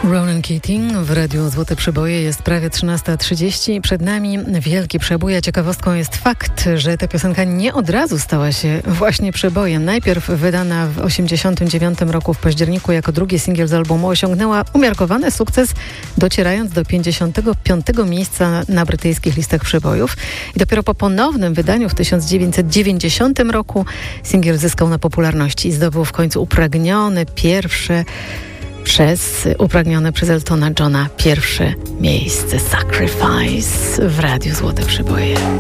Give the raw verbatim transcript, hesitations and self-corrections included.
Ronan Keating w Radiu Złote Przeboje. Jest prawie trzynasta trzydzieści. Przed nami wielki przebój, a ciekawostką jest fakt, że ta piosenka nie od razu stała się właśnie przebojem. Najpierw wydana w osiemdziesiątym dziewiątym roku w październiku jako drugi singiel z albumu, osiągnęła umiarkowany sukces, docierając do pięćdziesiątego piątego miejsca na brytyjskich listach przebojów. I dopiero po ponownym wydaniu w tysiąc dziewięćset dziewięćdziesiątym roku singiel zyskał na popularności i zdobył w końcu upragnione pierwsze przez upragnione przez Eltona Johna pierwsze miejsce. Sacrifice w Radiu Złote Przeboje.